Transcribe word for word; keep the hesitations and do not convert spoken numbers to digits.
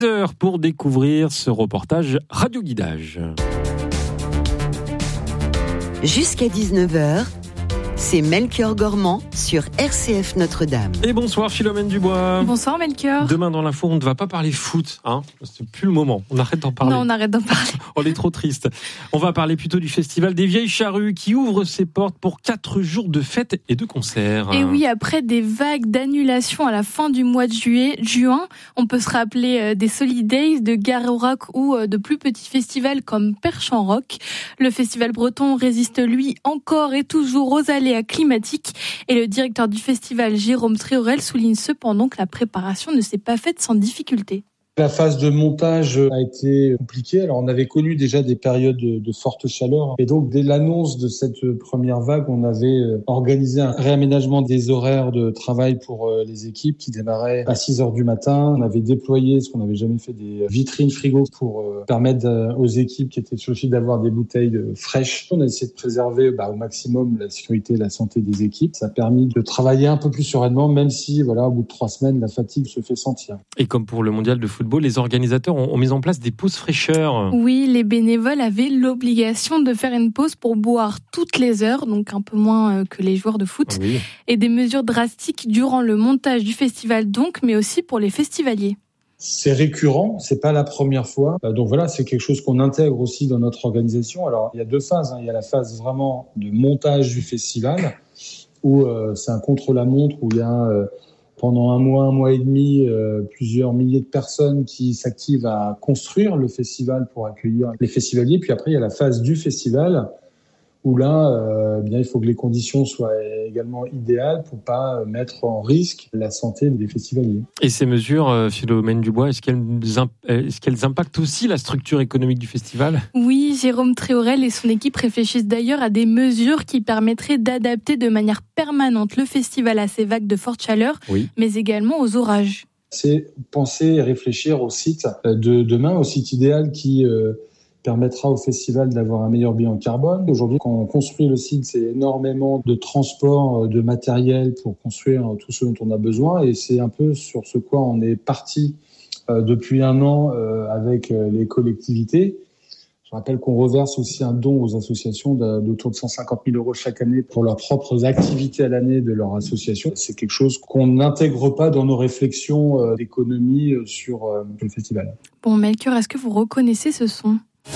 Heure pour découvrir ce reportage Radio Guidage. Jusqu'à dix-neuf heures, c'est Melchior Gormand sur R C F Notre-Dame. Et bonsoir Philomène Dubois. Bonsoir Melchior. Demain dans l'info, on ne va pas parler foot, hein. C'est plus le moment. On arrête d'en parler. Non, on arrête d'en parler. On est trop triste. On va parler plutôt du festival des Vieilles Charrues qui ouvre ses portes pour quatre jours de fêtes et de concerts. Et oui, après des vagues d'annulations à la fin du mois de juillet, juin, on peut se rappeler des Solidays, de Gare au Rock ou de plus petits festivals comme Perche en Rock. Le festival breton résiste lui encore et toujours aux aléas climatique, et le directeur du festival, Jérôme Tréorel, souligne cependant que la préparation ne s'est pas faite sans difficulté. La phase de montage a été compliquée. Alors, on avait connu déjà des périodes de forte chaleur. Et donc, dès l'annonce de cette première vague, on avait organisé un réaménagement des horaires de travail pour les équipes qui démarraient à six heures du matin. On avait déployé, ce qu'on n'avait jamais fait, des vitrines frigo pour permettre aux équipes qui étaient sur le site d'avoir des bouteilles fraîches. On a essayé de préserver bah, au maximum la sécurité et la santé des équipes. Ça a permis de travailler un peu plus sereinement, même si, voilà, au bout de trois semaines, la fatigue se fait sentir. Et comme pour le mondial de football, les organisateurs ont mis en place des pauses fraîcheurs. Oui, les bénévoles avaient l'obligation de faire une pause pour boire toutes les heures, donc un peu moins que les joueurs de foot, oui. Et des mesures drastiques durant le montage du festival donc, mais aussi pour les festivaliers. C'est récurrent, c'est pas la première fois. Donc voilà, c'est quelque chose qu'on intègre aussi dans notre organisation. Alors, il y a deux phases, hein. Il y a la phase vraiment de montage du festival, où euh, c'est un contre-la-montre, où il y a... Euh, pendant un mois, un mois et demi, euh, plusieurs milliers de personnes qui s'activent à construire le festival pour accueillir les festivaliers. Puis après, il y a la phase du festival où là, euh, bien, il faut que les conditions soient également idéales pour pas mettre en risque la santé des festivaliers. Et ces mesures, euh, Philomène Dubois, est-ce qu'elles, est-ce qu'elles impactent aussi la structure économique du festival ? Oui, Jérôme Tréorel et son équipe réfléchissent d'ailleurs à des mesures qui permettraient d'adapter de manière permanente le festival à ces vagues de forte chaleur, oui. mais également aux orages. C'est penser et réfléchir au site de demain, au site idéal qui... Euh, permettra au festival d'avoir un meilleur bilan carbone. Aujourd'hui, quand on construit le site, c'est énormément de transport de matériel pour construire tout ce dont on a besoin. Et c'est un peu sur ce quoi on est parti euh, depuis un an euh, avec les collectivités. Je rappelle qu'on reverse aussi un don aux associations d'autour de cent cinquante mille euros chaque année pour leurs propres activités à l'année de leur association. C'est quelque chose qu'on n'intègre pas dans nos réflexions euh, d'économie sur euh, le festival. Bon, Melchior, est-ce que vous reconnaissez ce son ?